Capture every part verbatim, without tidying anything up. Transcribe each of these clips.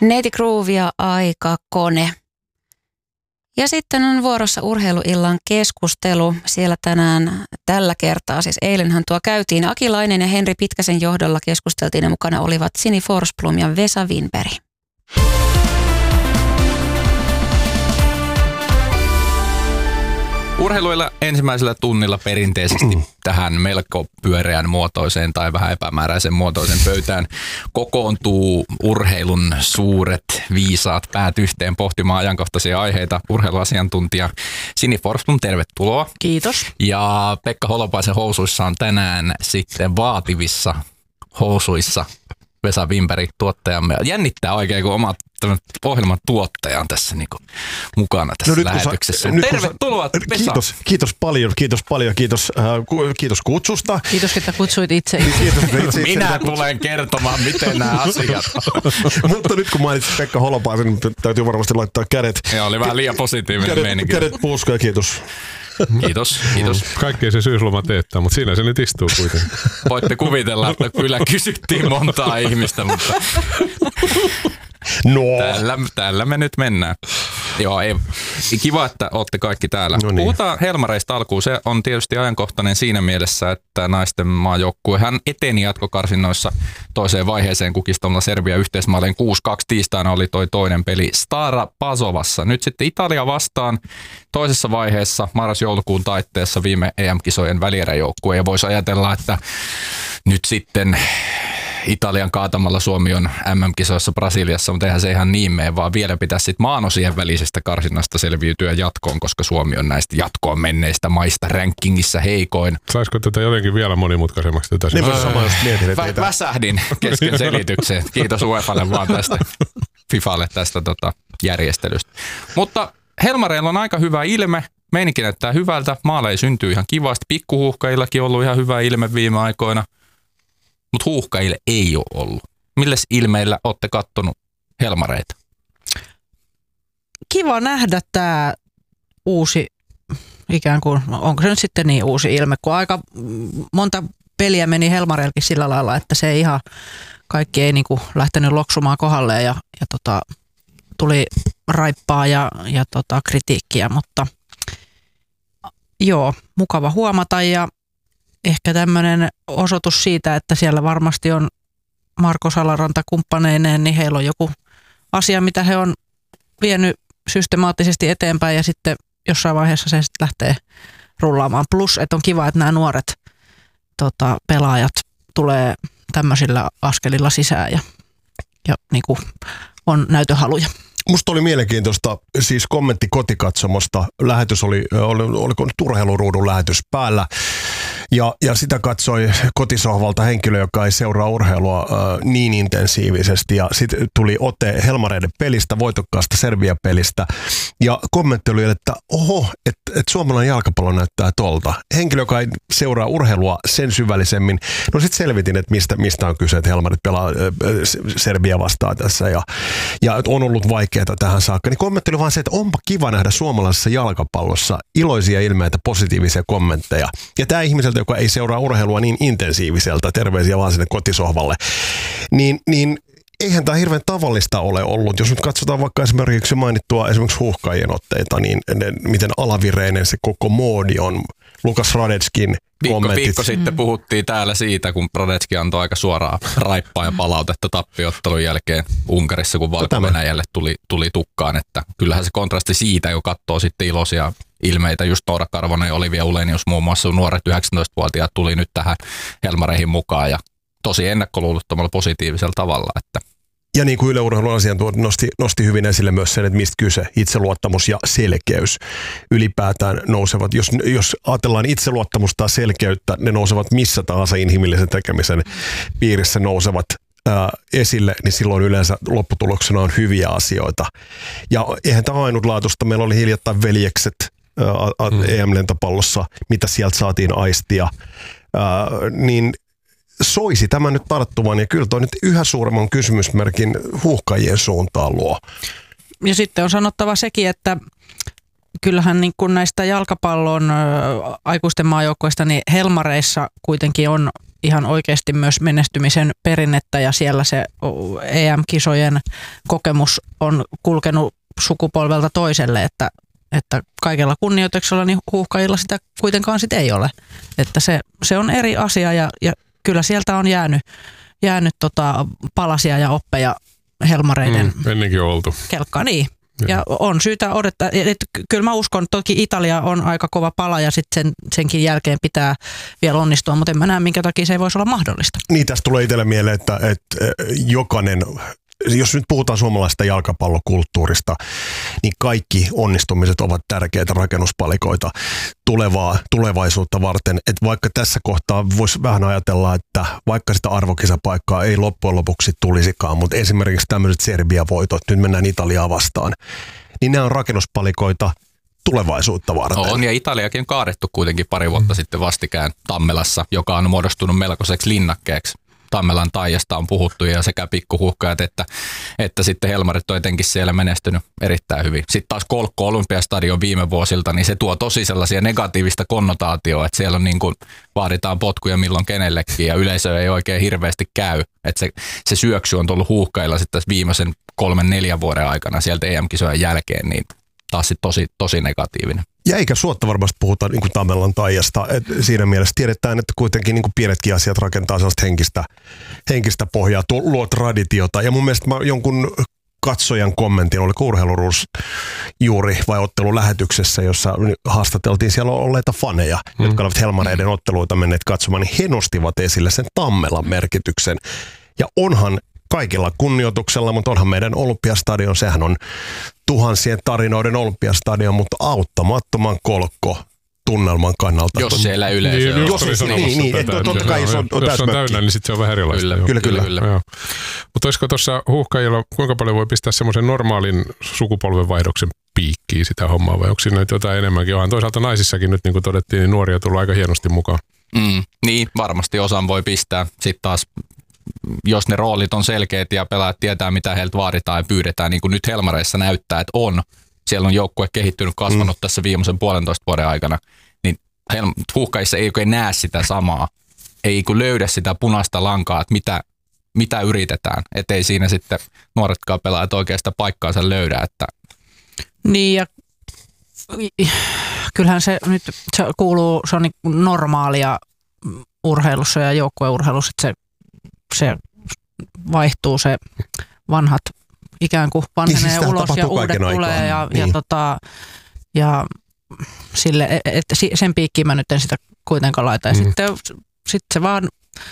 Neiti Groove ja Aikakone. Ja sitten on vuorossa urheiluillan keskustelu. Siellä tänään tällä kertaa, siis eilenhän tuo käytiin, Akilainen ja Henri Pitkäsen johdolla keskusteltiin ja mukana olivat Sini Forsblom ja Vesa Winberg. Urheiluilla ensimmäisellä tunnilla perinteisesti tähän melko pyöreän muotoiseen tai vähän epämääräisen muotoisen pöytään kokoontuu urheilun suuret viisaat päät yhteen pohtimaan ajankohtaisia aiheita. Urheiluasiantuntija Sini Forsblom, tervetuloa. Kiitos. Ja Pekka Holopaisen housuissa on tänään sitten vaativissa housuissa Vesa Winberg, tuottajamme. Jännittää oikein, kun oma ohjelman tuottaja on tässä niin kuin mukana tässä no lähetyksessä. Sä, Tervetuloa, sä, Vesa. Kiitos, kiitos paljon, kiitos paljon, kiitos, äh, kiitos kutsusta. Kiitos, että kutsuit itse. Kiitos, itse, itse Minä tulen kertomaan, miten nämä asiat Mutta nyt kun mainitsit Pekka Holopaisen, niin täytyy varmasti laittaa kädet. Joo, oli vähän liian positiivinen kädet, meininki. Kädet puuskoja, kiitos. Kiitos, kiitos. Kaikkea se syysloma teettää, mutta siinä se nyt istuu kuitenkin. Voitte kuvitella, että kyllä kysyttiin montaa ihmistä, mutta no. täällä, täällä me nyt mennään. Joo, ei. Kiva, että olette kaikki täällä. No niin. Puhutaan Helmareista alkuun. Se on tietysti ajankohtainen siinä mielessä, että naisten maajoukkuehan eteni jatkokarsinnoissa toiseen vaiheeseen kukistamalla Serbia yhteismaalleen kuusi kaksi. Tiistaina oli toi toinen peli Stara Pazovassa. Nyt sitten Italia vastaan toisessa vaiheessa marras-joulukuun taitteessa viime E M-kisojen välieräjoukkue. Ja voisi ajatella, että nyt sitten Italian kaatamalla Suomi on M M-kisoissa Brasiliassa, mutta eihän se ihan niin mene, vaan vielä pitäisi sitten maanosien välisestä karsinnasta selviytyä jatkoon, koska Suomi on näistä jatkoon menneistä maista rankingissa heikoin. Saisiko tätä jotenkin vielä monimutkaisemmaksi tätä? Niin voisi sama just mietin, että Vä, väsähdin kesken selityksen. Kiitos UEFalle vaan tästä, FIFAlle tästä tota, järjestelystä. Mutta Helmareilla on aika hyvä ilme. Meininki näyttää hyvältä. Maaleja syntyy ihan kivasti. Pikkuhuuhkajillakin on ollut ihan hyvä ilme viime aikoina. Mutta huuhkajille ei ole ollut. Milles ilmeillä olette kattonut Helmareita? Kiva nähdä tämä uusi, ikään kuin, onko se nyt sitten niin uusi ilme, kun aika monta peliä meni Helmareillekin sillä lailla, että se ihan kaikki ei niin kuin lähtenyt loksumaan kohdalleen ja, ja tota, tuli raippaa ja, ja tota, kritiikkiä, mutta joo, mukava huomata ja ehkä tämmöinen osoitus siitä, että siellä varmasti on Marko Salaranta kumppaneineen, niin heillä on joku asia, mitä he on vienyt systemaattisesti eteenpäin ja sitten jossain vaiheessa se sitten lähtee rullaamaan. Plus, että on kiva, että nämä nuoret tota, pelaajat tulee tämmöisillä askelilla sisään ja, ja niin kuin on näytöhaluja. musta oli mielenkiintoista, siis kommentti kotikatsomosta. Lähetys oli, oli oliko nyt urheiluruudun lähetys päällä. Ja, ja sitä katsoi kotisohvalta henkilö, joka ei seuraa urheilua äh, niin intensiivisesti. Ja sitten tuli ote Helmareiden pelistä, voitokkaasta Serbia-pelistä. Ja kommentti oli, että oho, että et suomalainen jalkapallo näyttää tolta. Henkilö, joka ei seuraa urheilua sen syvällisemmin. No sitten selvitin, että mistä, mistä on kyse, että Helmarit pelaa äh, Serbia vastaan tässä. Ja, ja on ollut vaikeaa tähän saakka. Niin kommentti oli vaan se, että onpa kiva nähdä suomalaisessa jalkapallossa iloisia ilmeitä, positiivisia kommentteja. Ja tämä ihmiseltä, joka ei seuraa urheilua niin intensiiviseltä, terveisiä vaan sinne kotisohvalle, niin, niin eihän tämä hirveän tavallista ole ollut. Jos nyt katsotaan vaikka esimerkiksi mainittua esimerkiksi huuhkajien otteita, niin ne, miten alavireinen se koko moodi on. Lukas Radetskin kommentit. Viikko, viikko sitten puhuttiin täällä siitä, kun Radetski antoi aika suoraa raippaa ja palautetta tappiottelun jälkeen Unkarissa, kun Valko-Venäjälle tuli, tuli tukkaan. Että kyllähän se kontrasti siitä, kun katsoo sitten iloisia ilmeitä, just Noora Karvonen ja Olivia Ulenius muun muassa, nuoret yhdeksäntoistavuotiaat tuli nyt tähän Helmareihin mukaan ja tosi ennakkoluulottomalla positiivisella tavalla. Että ja niin kuin Yle Urheilun asiantuntija nosti, nosti hyvin esille myös sen, että mistä kyse, itseluottamus ja selkeys ylipäätään nousevat. Jos, jos ajatellaan itseluottamusta ja selkeyttä, ne nousevat missä tahansa inhimillisen tekemisen piirissä nousevat ää, esille, niin silloin yleensä lopputuloksena on hyviä asioita. Ja eihän tämä ainutlaatuista. Meillä oli hiljattain veljekset ää, mm. E M-lentopallossa, mitä sieltä saatiin aistia, ää, niin soisi tämä nyt tarttuvan, ja kyllä toi nyt yhä suuremman kysymysmerkin huuhkajien suuntaan luo. Ja sitten on sanottava sekin, että kyllähän niin kuin näistä jalkapallon ä, aikuisten maajoukkoista, niin Helmareissa kuitenkin on ihan oikeasti myös menestymisen perinnettä ja siellä se E M-kisojen kokemus on kulkenut sukupolvelta toiselle, että, että kaikella kunnioituksella niin Huuhkajilla sitä kuitenkaan sit ei ole. Että se, se on eri asia ja, ja kyllä sieltä on jäänyt, jäänyt tota palasia ja oppeja Helmareiden mm, ennenkin oltu. kelkkaa. Niin. Ja on syytä odottaa, että kyllä mä uskon, että toki Italia on aika kova pala ja sitten sen, senkin jälkeen pitää vielä onnistua, mutta en mä näe, minkä takia se ei voisi olla mahdollista. Niin, tästä tulee itselle mieleen, että, että jokainen, jos nyt puhutaan suomalaisesta jalkapallokulttuurista, niin kaikki onnistumiset ovat tärkeitä rakennuspalikoita tulevaa, tulevaisuutta varten. Että vaikka tässä kohtaa voisi vähän ajatella, että vaikka sitä arvokisapaikkaa ei loppujen lopuksi tulisikaan, mutta esimerkiksi tämmöiset Serbia-voitot, nyt mennään Italiaa vastaan, niin nämä on rakennuspalikoita tulevaisuutta varten. On, ja Italiakin on kaadettu kuitenkin pari vuotta mm. sitten vastikään Tammelassa, joka on muodostunut melkoiseksi linnakkeeksi. Tammelan taijasta on puhuttu ja sekä pikkuhuhkajat että, että sitten Helmarit on etenkin siellä menestynyt erittäin hyvin. Sitten taas Kolkko Olympiastadion viime vuosilta, niin se tuo tosi sellaisia negatiivista konnotaatioa, että siellä on niin kuin vaaditaan potkuja milloin kenellekin ja yleisö ei oikein hirveästi käy. Että se, se syöksy on tullut Huuhkajilla sitten viimeisen kolmen neljän vuoden aikana sieltä E M-kisojen jälkeen, niin taas sitten tosi, tosi negatiivinen. Ja eikä suotta varmasti puhuta niin kuin Tammelan taijasta. Et siinä mielessä tiedetään, että kuitenkin niin kuin pienetkin asiat rakentaa sellaista henkistä, henkistä pohjaa, tuo, luo traditiota. Ja mun mielestä mä jonkun katsojan kommentin, oliko Urheiluruus juuri vai ottelun lähetyksessä, jossa haastateltiin siellä olleita faneja, mm. jotka olivat Helmareiden otteluita menneet katsomaan, niin he nostivat esille sen Tammelan merkityksen. Ja onhan kaikilla kunnioituksella, mutta onhan meidän Olympiastadion, sehän on tuhansien tarinoiden Olympiastadion, mutta auttamattoman Kolkko tunnelman kannalta. Jos siellä yleisö niin, on. Jos, jos, niin, niin, niin, totta kai se on, on jos on täynnä, niin sitten se on vähän erilaista. Kyllä, kyllä. kyllä. kyllä. kyllä. Mutta olisiko tuossa Huuhkajilla, kuinka paljon voi pistää semmoisen normaalin sukupolvenvaihdoksen piikkiin sitä hommaa, vai onko siinä jotain enemmänkin? Onhan toisaalta naisissakin nyt, niin kuin todettiin, niin nuoria tullut aika hienosti mukaan. Mm, niin, varmasti osan voi pistää. Sitten taas jos ne roolit on selkeät ja pelaajat tietää, mitä heiltä vaaditaan ja pyydetään, niin kuin nyt Helmareissa näyttää, että on. Siellä on joukkue kehittynyt, kasvanut mm. tässä viimeisen puolentoista vuoden aikana, niin Huuhkajissa ei oikein näe sitä samaa. Ei kun löydä sitä punaista lankaa, että mitä, mitä yritetään. Että ei siinä sitten nuoretkaan pelaajat oikein sitä paikkaansa löydä. Että niin ja kyllähän se nyt se kuuluu, se on niin normaalia urheilussa ja joukkueurheilussa, että se se vaihtuu, se vanhat ikään kuin vanhenee niin, siis ulos ja uudet tulee ja, niin. ja, tota, ja sille, että sen piikkiin mä nyt en sitä kuitenkaan laita. Ja mm. sitten, sitten se vaan,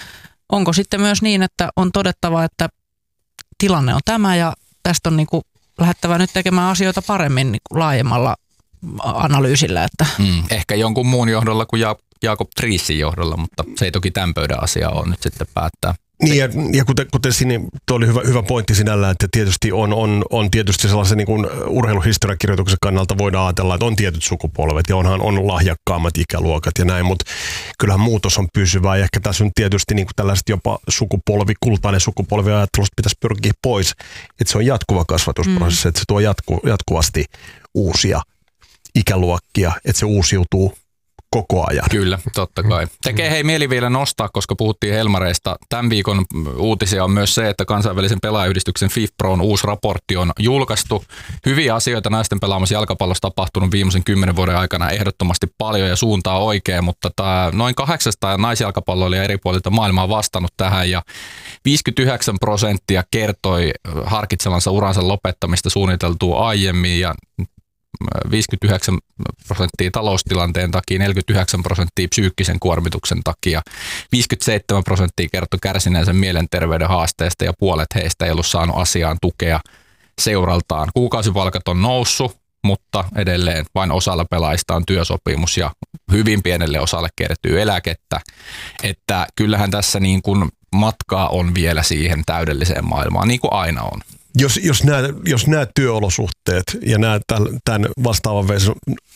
onko sitten myös niin, että on todettava, että tilanne on tämä ja tästä on niin kuin lähdettävä nyt tekemään asioita paremmin niin kuin laajemmalla analyysillä. Että. Mm, ehkä jonkun muun johdolla kuin ja- Jaakob Triesin johdolla, mutta se ei toki tämän pöydän asia ole nyt sitten päättää. Niin ja, ja kuten, kuten siinä, tuo oli hyvä, hyvä pointti sinällään, että tietysti on, on, on tietysti sellaisen niin kuin urheiluhistoriakirjoituksen kannalta voidaan ajatella, että on tietyt sukupolvet ja onhan on lahjakkaammat ikäluokat ja näin, mutta kyllähän muutos on pysyvää ja ehkä tässä on tietysti niin kuin tällaiset jopa sukupolvi, kultainen sukupolvi ajattelusta pitäisi pyrkiä pois, että se on jatkuva kasvatusprosessi, mm. että se tuo jatku, jatkuvasti uusia ikäluokkia, että se uusiutuu koko ajan. Kyllä, totta kai. Tekee hei mieli vielä nostaa, koska puhuttiin Helmareista. Tämän viikon uutisia on myös se, että kansainvälisen pelaajayhdistyksen FIFPROn uusi raportti on julkaistu. Hyviä asioita naisten pelaamassa jalkapallossa tapahtunut viimeisen kymmenen vuoden aikana ehdottomasti paljon ja suuntaa oikein, mutta tämä noin kahdeksansataa naisjalkapalloilijaa eri puolilta maailmaa vastannut tähän ja viisikymmentäyhdeksän prosenttia kertoi harkitsevansa uransa lopettamista suunniteltua aiemmin ja viisikymmentäyhdeksän prosenttia taloustilanteen takia, neljäkymmentäyhdeksän prosenttia psyykkisen kuormituksen takia, viisikymmentäseitsemän prosenttia kertoi kärsineensä mielenterveyden haasteesta ja puolet heistä ei ollut saanut asiaan tukea seuraltaan. Kuukausipalkat on noussut, mutta edelleen vain osalla pelaajista on työsopimus ja hyvin pienelle osalle kertyy eläkettä. Että kyllähän tässä niin kuin matkaa on vielä siihen täydelliseen maailmaan, niin kuin aina on. Jos, jos, nämä, jos nämä työolosuhteet ja nämä tämän vastaavan veison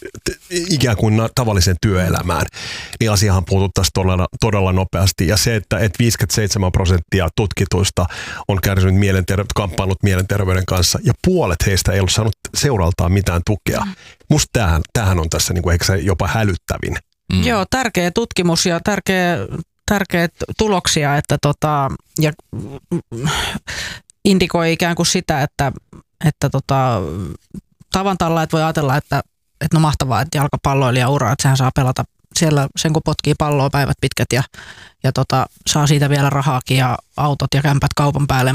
ikään kuin tavalliseen työelämään, niin asiahan puututtaisiin todella, todella nopeasti. Ja se, että, että viisikymmentäseitsemän prosenttia tutkituista on kärsinyt mielenter- kamppailut mielenterveyden kanssa ja puolet heistä ei ollut saanut seuraltaan mitään tukea. Musta tämähän, tämähän on tässä niin kuin, eikö se jopa hälyttävin. Mm. Joo, tärkeä tutkimus ja tärkeä tärkeitä tuloksia, että tota, ja indikoi ikään kuin sitä, että, että tota, tavan talla, että voi ajatella, että, että no mahtavaa, että jalkapalloilija uraa, että sehän saa pelata siellä sen kun potkii palloa päivät pitkät ja, ja tota, saa siitä vielä rahaakin ja autot ja kämpät kaupan päälle,